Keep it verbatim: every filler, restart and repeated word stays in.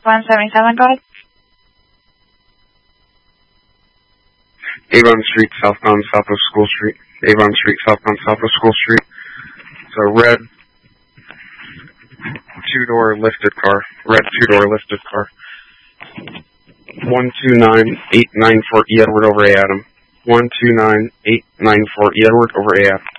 one seventy-seven, go ahead. Avon Street, southbound, south of School Street. Avon Street, southbound, south of School Street. It's a red two-door lifted car. Red two-door lifted car. one two nine eight nine four E Edward over A Adam. one two nine eight nine four E Edward over A Adam.